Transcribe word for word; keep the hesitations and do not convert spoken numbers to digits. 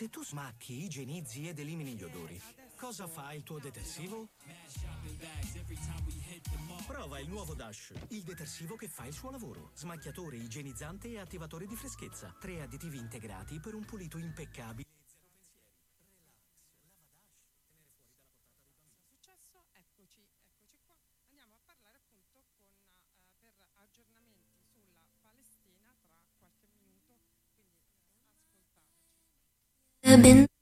Se tu smacchi, igienizzi ed elimini gli odori, cosa fa il tuo detersivo? Prova il nuovo Dash, il detersivo che fa il suo lavoro. Smacchiatore, igienizzante e attivatore di freschezza. Tre additivi integrati per un pulito impeccabile. Successo, eccoci, eccoci qua. Andiamo a parlare appunto con, uh, per aggiornamenti sulla Palestina tra qualche minuto, quindi ascoltateci.